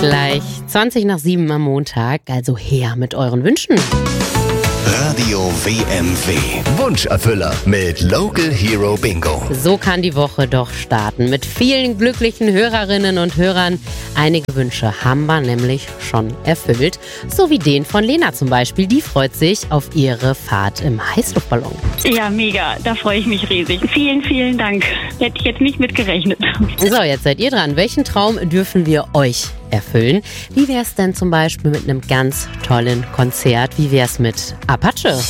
Gleich 20:20 am Montag, also her mit euren Wünschen. Radio WMW. Wunscherfüller mit Local Hero Bingo. So kann die Woche doch starten mit vielen glücklichen Hörerinnen und Hörern. Einige Wünsche haben wir nämlich schon erfüllt. So wie den von Lena zum Beispiel. Die freut sich auf ihre Fahrt im Heißluftballon. Ja, mega. Da freue ich mich riesig. Vielen, vielen Dank. Hätte ich jetzt nicht mit gerechnet. So, jetzt seid ihr dran. Welchen Traum dürfen wir euch erfüllen? Wie wär's denn zum Beispiel mit einem ganz tollen Konzert? Wie wär's mit Apache?